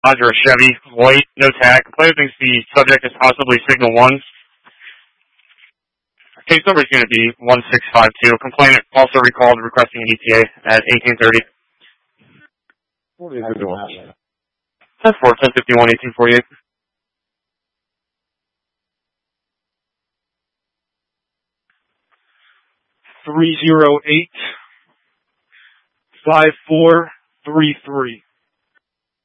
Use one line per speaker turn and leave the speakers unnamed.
Roger, a Chevy, white, no tag. Complainant thinks the subject is possibly signal 1. Case number is going to be 1652. Complainant also recalled requesting an ETA at 1830.
What is it doing?
10-4, 1051, 1848.
$308-5433.